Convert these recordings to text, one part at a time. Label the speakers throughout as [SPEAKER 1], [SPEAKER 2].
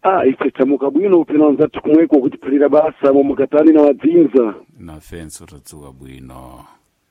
[SPEAKER 1] ife tamuka bwino upena wanzatu kumweko kutipulira basa mukatani na wadzinza
[SPEAKER 2] na fenso tadzuka bwino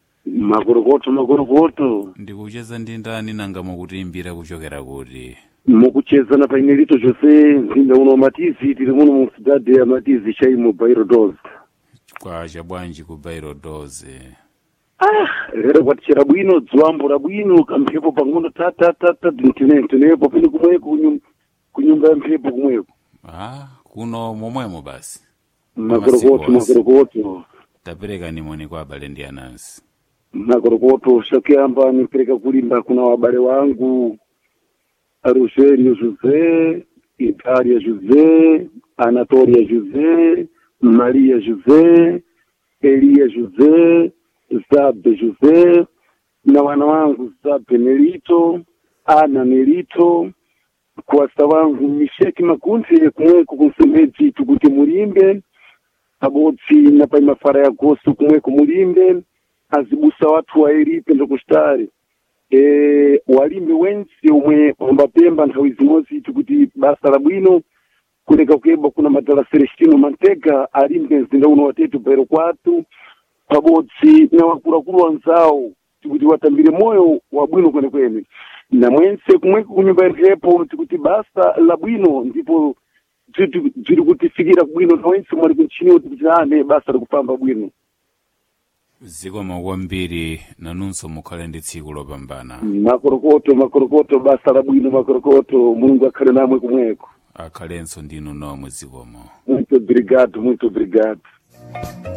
[SPEAKER 1] magorogoto
[SPEAKER 2] ndikucheza ndi ndani nanga mukutiimbira kuchokera kuti
[SPEAKER 1] mukucheza na painelito Jose mzinda uno Matizi tili muno mu cidade ya Matizi chaimo Bairo 12
[SPEAKER 2] kwa chabwanji ku Bairo 12
[SPEAKER 1] lero kwatichera bwino dzwambura bwino kamphepo pang'ono tata dintenepo pili kumweko kunyumba ya mphepo kumweko
[SPEAKER 2] kuno momwemo basi
[SPEAKER 1] magorogoto
[SPEAKER 2] tapereka nimoni kwa abale ndi anansi
[SPEAKER 1] magorogoto shakuyamba nipereka kulimba kuna wabale wangu Rogério José, Itália José, Anatólia José, Maria José, Elia José, Zabe José, na wana wangu Zabe Nelito, Ana Nelito, kwasa wangu Misheki Makunzi kumweko kumsemezi tukuti mulimbe, abotsi na paimafara ya gosto kumweko mulimbe, azibusa watu wa Eripe ndo kustari. Walimbe wensi umwe ombapemba nthawi zimozi tikuti basa la bwino kuleka kuyeba kuna madala Celestino Mantega alimbe mzinda uno watetu Bairo 4 pabodzi na wakulakulu wanzawo tikuti watambire moyo wa bwino kwenekwene na mwense kumweko kunyumba yepo tikuti basa la bwino ndipo ziri kutifikira bwino na wense mwali kunchiniwo tikuti ane basa likufamba bwino
[SPEAKER 2] zikoma kwambiri nanunso mukhale ndi tsiku lopambana
[SPEAKER 1] makorokoto basa la bwino makorokoto mulungu akhale namwe kumweko
[SPEAKER 2] akhalenso ndinu nomwe zikomo
[SPEAKER 1] muito obrigado